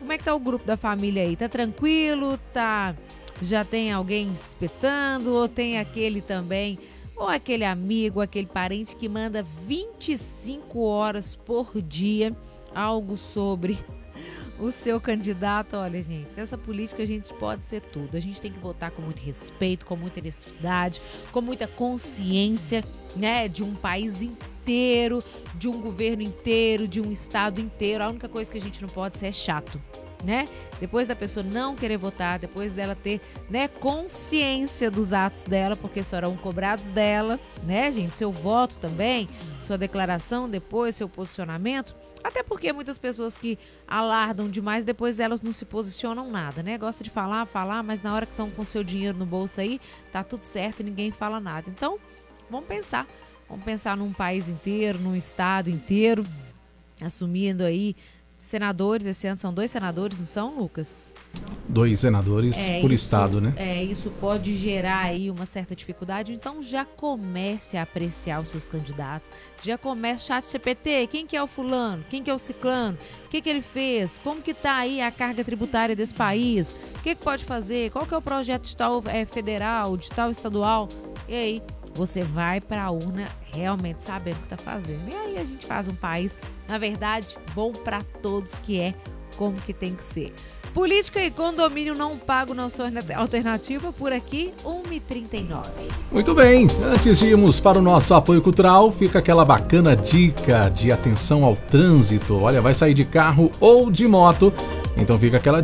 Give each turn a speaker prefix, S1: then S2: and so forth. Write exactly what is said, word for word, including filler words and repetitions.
S1: como é que tá o grupo da família aí? Tá tranquilo? Tá... Já tem alguém espetando? Ou tem aquele também, ou aquele amigo, aquele parente que manda vinte e cinco horas por dia algo sobre o seu candidato? Olha, gente, nessa política a gente pode ser tudo. A gente tem que votar com muito respeito, com muita honestidade, com muita consciência, né, de um país inteiro, de um governo inteiro, de um estado inteiro. A única coisa que a gente não pode ser é chato, né? Depois da pessoa não querer votar, depois dela ter, né, consciência dos atos dela, porque serão cobrados dela, né, gente? Seu voto também, sua declaração depois, seu posicionamento. Até porque muitas pessoas que alardam demais, depois elas não se posicionam nada, né? Gosta de falar, falar, mas na hora que estão com seu dinheiro no bolso aí, tá tudo certo e ninguém fala nada. Então, vamos pensar. Vamos pensar num país inteiro, num estado inteiro, assumindo aí senadores. Esse ano são dois senadores, não são, Lucas?
S2: Dois senadores
S1: é,
S2: por
S1: isso,
S2: estado, né?
S1: É, isso pode gerar aí uma certa dificuldade, então já comece a apreciar os seus candidatos, já comece chat G P T, quem que é o fulano, quem que é o ciclano, o que que ele fez, como que tá aí a carga tributária desse país, o que que pode fazer, qual que é o projeto de tal é, federal, de tal estadual, e aí você vai para a urna realmente sabendo o que está fazendo. E aí a gente faz um país, na verdade, bom para todos, que é como que tem que ser. Política e condomínio não pago na sua alternativa, por aqui, uma e trinta e nove.
S2: Muito bem, antes de irmos para o nosso apoio cultural, fica aquela bacana dica de atenção ao trânsito. Olha, vai sair de carro ou de moto, então fica aquela